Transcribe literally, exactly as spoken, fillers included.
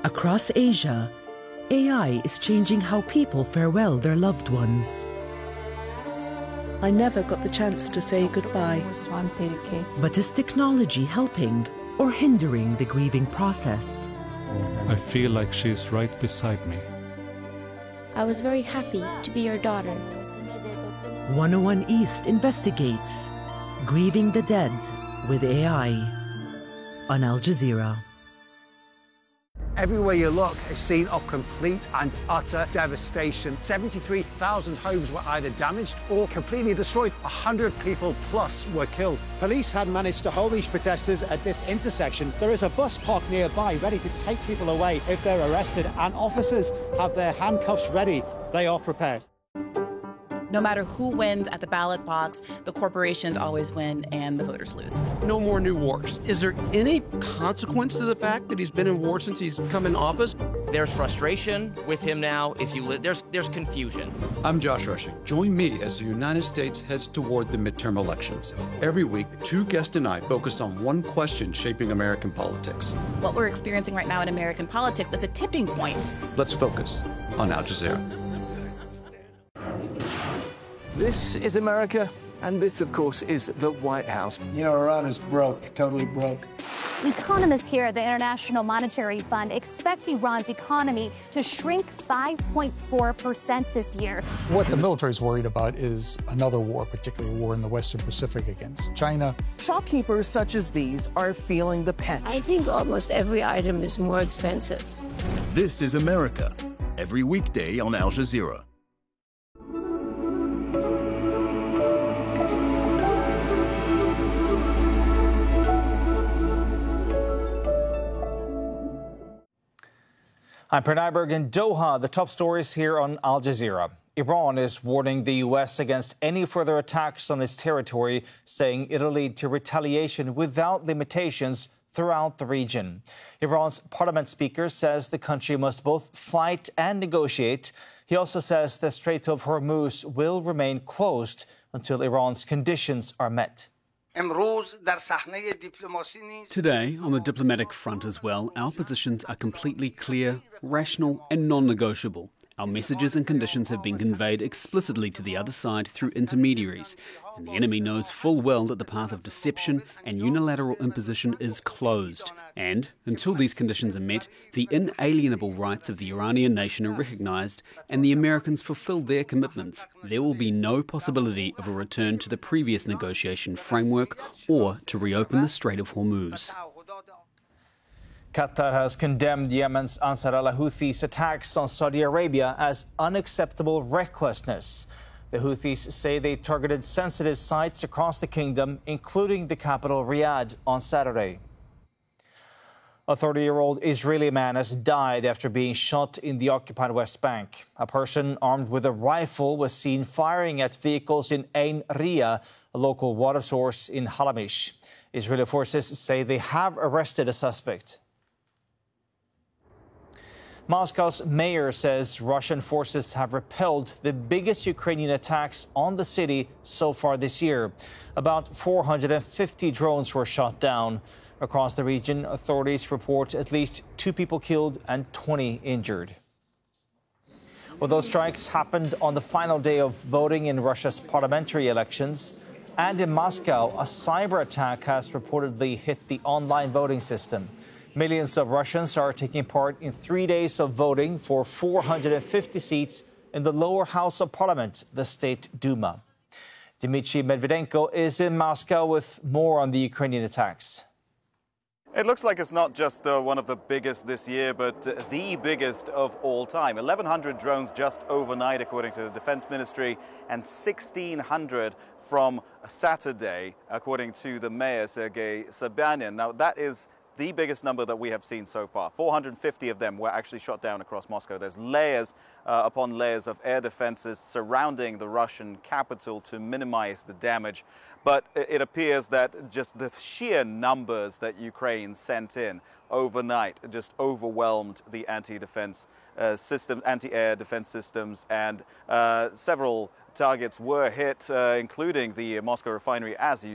Across Asia, A I is changing how people farewell their loved ones. I never got the chance to say goodbye. But is technology helping or hindering the grieving process? I feel like she is right beside me. I was very happy to be your daughter. one oh one East investigates Grieving the Dead with A I on Al Jazeera. Everywhere you look, a scene of complete and utter devastation. seventy-three thousand homes were either damaged or completely destroyed. one hundred people plus were killed. Police had managed to hold these protesters at this intersection. There is a bus parked nearby ready to take people away if they're arrested, and officers have their handcuffs ready. They are prepared. No matter who wins at the ballot box, the corporations always win and the voters lose. No more new wars. Is there any consequence to the fact that he's been in war since he's come in office? There's frustration with him now. If you li- there's there's confusion. I'm Josh Rushing. Join me as the United States heads toward the midterm elections. Every week, two guests and I focus on one question shaping American politics. What we're experiencing right now in American politics is a tipping point. Let's focus on Al Jazeera. This is America, and this, of course, is the White House. You know, Iran is broke, totally broke. Economists here at the International Monetary Fund expect Iran's economy to shrink five point four percent this year. What the military is worried about is another war, particularly a war in the Western Pacific against China. Shopkeepers such as these are feeling the pinch. I think almost every item is more expensive. This is America, every weekday on Al Jazeera. I'm Per Nyberg in Doha. The top stories here on Al Jazeera. Iran is warning the U S against any further attacks on its territory, saying it'll lead to retaliation without limitations throughout the region. Iran's parliament speaker says the country must both fight and negotiate. He also says the Strait of Hormuz will remain closed until Iran's conditions are met. Today, on the diplomatic front as well, our positions are completely clear, rational and non-negotiable. Our messages and conditions have been conveyed explicitly to the other side through intermediaries, and the enemy knows full well that the path of deception and unilateral imposition is closed. And, until these conditions are met, the inalienable rights of the Iranian nation are recognized and the Americans fulfill their commitments. There will be no possibility of a return to the previous negotiation framework or to reopen the Strait of Hormuz. Qatar has condemned Yemen's Ansar al-Houthis' attacks on Saudi Arabia as unacceptable recklessness. The Houthis say they targeted sensitive sites across the kingdom, including the capital Riyadh, on Saturday. A thirty-year-old Israeli man has died after being shot in the occupied West Bank. A person armed with a rifle was seen firing at vehicles in Ain Ria, a local water source in Halamish. Israeli forces say they have arrested a suspect. Moscow's mayor says Russian forces have repelled the biggest Ukrainian attacks on the city so far this year. About four hundred fifty drones were shot down. Across the region, authorities report at least two people killed and twenty injured. Well, those strikes happened on the final day of voting in Russia's parliamentary elections. And in Moscow, a cyber attack has reportedly hit the online voting system. Millions of Russians are taking part in three days of voting for four hundred fifty seats in the lower house of parliament, the State Duma. Dmitry Medvedenko is in Moscow with more on the Ukrainian attacks. It looks like it's not just uh, one of the biggest this year, but uh, the biggest of all time. eleven hundred drones just overnight, according to the Defense Ministry, and sixteen hundred from Saturday, according to the mayor, Sergei Sobyanin. Now, that is the biggest number that we have seen so far. four hundred fifty of them were actually shot down across Moscow. There's layers uh, upon layers of air defenses surrounding the Russian capital to minimize the damage. But it appears that just the sheer numbers that Ukraine sent in overnight just overwhelmed the anti-defense uh, system, anti-air defense systems, and uh, several targets were hit, uh, including the Moscow refinery, as you